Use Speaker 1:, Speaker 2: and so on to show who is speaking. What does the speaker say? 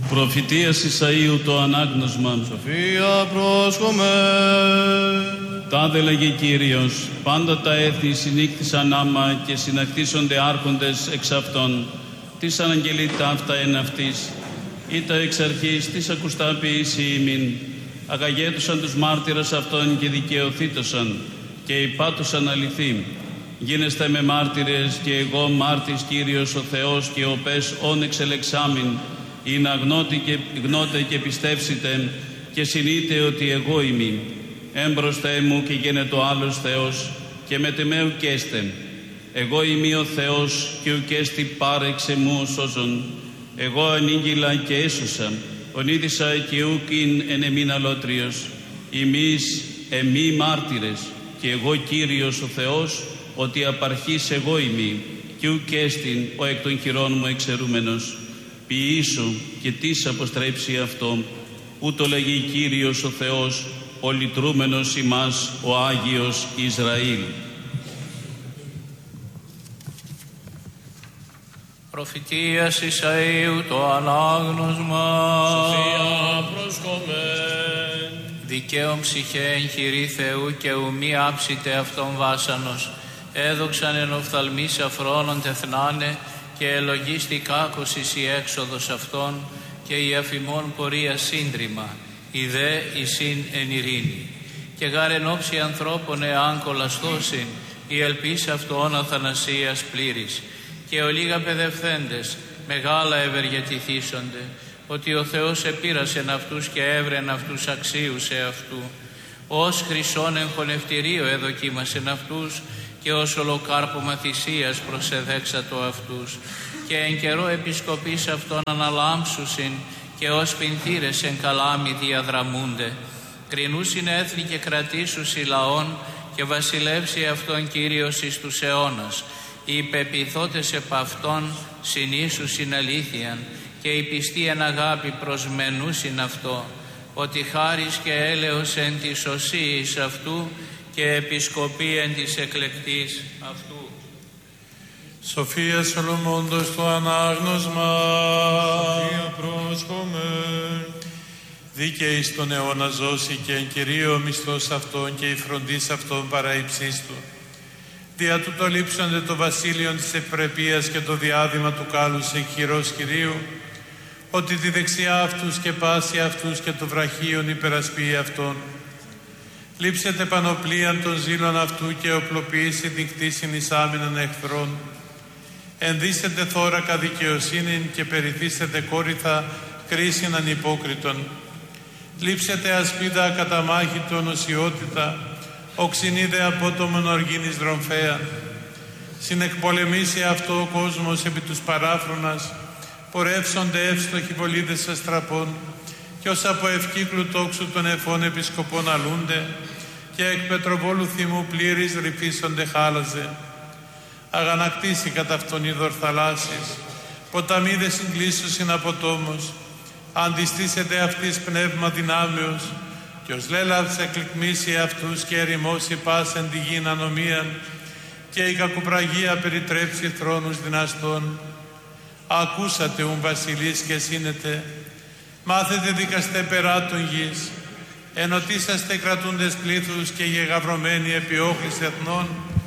Speaker 1: Προφητείας Ισαΐου το ανάγνωσμα.
Speaker 2: Σοφία πρόσχομαι.
Speaker 1: Τάδε λέγει Κύριος, πάντα τα έθνη συνήχθησαν άμα και συνακτήσονται άρχοντες εξ αυτών. Τις αναγγελεί ταύτα εν αυτής. Ήτα εξ αρχής της ακουστά ποιήσει ημίν. Αγαγέτουσαν τους μάρτυρας αυτών και δικαιωθήτωσαν και υπάτωσαν αληθή. Γίνεστε με μάρτυρες και εγώ μάρτης Κύριος ο Θεός και ο πες όν εξελεξάμην, ή να γνώτε και πιστεύσετε και συνείτε ότι εγώ είμαι. Έμπροσθε μου και γίνεται ο άλλος Θεός και μετ' εμέ ουκέστε. Εγώ είμαι ο Θεός και ουκέστη πάρεξε μου σώζον. Εγώ ανήγγυλα και έσωσα, ονείδησα και ουκειν εν εμήν αλότριος. Εμείς εμεί μάρτυρες και εγώ Κύριος ο Θεός, ότι απαρχής εγώ είμαι και ουκέστην ο εκ των χειρών μου εξαιρούμενος. Ποιήσω και τις αποστρέψει αυτό, ούτω λέγει Κύριος ο Θεός, ο λυτρούμενος ημάς ο Άγιος Ισραήλ.
Speaker 3: Προφητείας Ισαΐου το ανάγνωσμα.
Speaker 2: Σοφία πρόσχομεν.
Speaker 3: Δικαίων ψυχέ εν χειρή Θεού και ουμή άψητε αυτόν βάσανος. Έδοξαν εν οφθαλμής αφρόνων τεθνάνε και ελογίστη κάκος εις η έξοδος αυτών και η αφημών πορεία σύντριμα, η δε εισήν εν ειρήνη. Και γάρ εν όψη ανθρώπων εάν κολαστώσιν, η ελπίς αυτών αθανασίας πλήρης. Και ολίγα παιδευθέντες, μεγάλα ευεργετηθήσονται, ότι ο Θεός επήρασεν αυτούς και έβρεν αυτούς αξίους εαυτού. Ως χρυσόν εν χωνευτηρίο εδοκίμασεν αυτούς και ως ολοκάρπωμα θυσίας προσεδέξατο αυτούς. Και εν καιρό επισκοπής αυτών αναλάμψουσιν και ως πινθύρες εν καλάμι διαδραμούνται. Κρινούσιν έθνη και κρατήσουσι λαών και βασιλεύσει αυτόν Κύριος εις τους αιώνας. Οι υπεπιθώτες επ' αυτόν συνήσουσιν αλήθειαν και οι πιστοί εν αγάπη προσμενούσιν αυτό, ότι χάρις και έλεος εν τη σωσίης αυτού και επισκοπή εν της εκλεκτής αυτού.
Speaker 4: Σοφία Σολομώντος το ανάγνωσμα.
Speaker 2: Σοφία πρόσχομεν.
Speaker 4: Δίκαιη στον αιώνα ζώσει και εν Κυρίω μισθός αυτών και η φροντίς αυτών παραϊψής του. Δια τούτο λείψονται το βασίλειο της ευπρεπείας και το διάδημα του κάλους εκ χειρός Κυρίου, ότι τη δεξιά αυτούς και πάση αυτούς και το βραχίον υπερασπεί αυτών. Λείψετε πανοπλίαν των ζήλων αυτού και οπλοποιήσει την κτήσιν εις άμυναν εχθρών. Ενδύσετε θώρακα δικαιοσύνην και περιθύσετε κόρυθα κρίσιν ανυπόκριτον. Λείψετε ασπίδα ακαταμάχητον οσιότητα, οξυνίδε απότομον οργήνης δρομφαία. Συνεκπολεμήσει αυτό ο κόσμος επί τους παράφρονας, πορεύσονται εύστοχοι βολίδες αστραπών, κι ως από ευκύκλου τόξου των εφών επισκοπών αλούνται, και εκ πετροβόλου θυμού πλήρης ρυφίσονται χάλαζε. Αγανακτήσει κατά αυτόν είδωρ θαλάσσης, ποταμίδες συγκλήσουσιν από τόμος, αντιστήσεται αυτής πνεύμα δυνάμεως, κι ως λέλαυς εκλικμίσει αυτούς και ερημώσει πάσεν τη γην ανομίαν, και η κακοπραγία περιτρέψει θρόνους δυναστών. Ακούσατε ουν βασιλείς και σύνετε, μάθετε δικαστέ περάτων γης, ενωτήσαστε κρατούντες πλήθους και γεγαυρωμένοι επί όχλης εθνών,